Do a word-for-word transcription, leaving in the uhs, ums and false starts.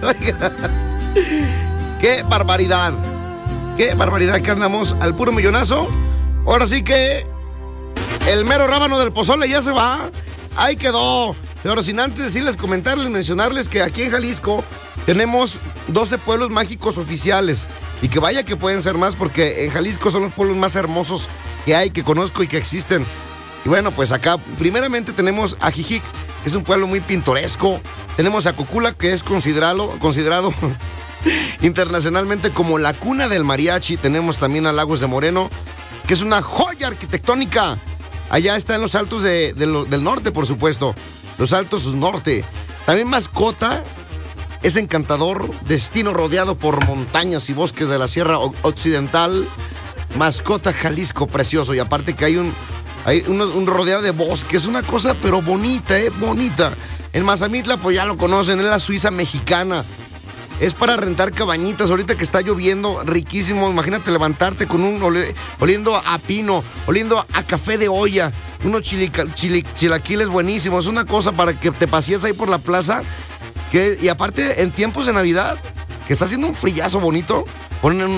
¡Qué barbaridad! ¡Qué barbaridad que andamos al puro millonazo! Ahora sí que el mero rábano del pozole ya se va. Ahí quedó. Pero sin antes decirles, comentarles, mencionarles que aquí en Jalisco tenemos doce pueblos mágicos oficiales. Y que vaya que pueden ser más, porque en Jalisco son los pueblos más hermosos que hay, que conozco y que existen. Y bueno, pues acá primeramente tenemos a Jijic, que es un pueblo muy pintoresco. Tenemos a Cocula, que es considerado, considerado internacionalmente como la cuna del mariachi. Tenemos también a Lagos de Moreno, que es una joya arquitectónica. Allá está en los altos de, de lo, del norte, por supuesto. Los altos norte. También Mascota es encantador, destino rodeado por montañas y bosques de la Sierra Occidental. Mascota, Jalisco, precioso. Y aparte que hay un, hay un, un rodeado de bosques, una cosa pero bonita, eh, bonita. En Mazamitla, pues ya lo conocen, es la Suiza mexicana. Es para rentar cabañitas, ahorita que está lloviendo, riquísimo. Imagínate levantarte con un ole, oliendo a pino, oliendo a café de olla, unos chilica, chili, chilaquiles buenísimos. Es una cosa para que te pasees ahí por la plaza. Que, y aparte, en tiempos de Navidad, que está haciendo un frillazo bonito, ponen